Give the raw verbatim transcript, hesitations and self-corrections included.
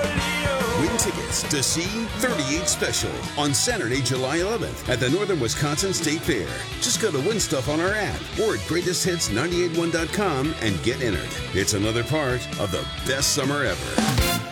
Win tickets to see thirty-eight Special on Saturday, July eleventh at the Northern Wisconsin State Fair. Just go to Win Stuff on our app or at greatest hits nine eight one dot com and get entered. It's another part of the best summer ever.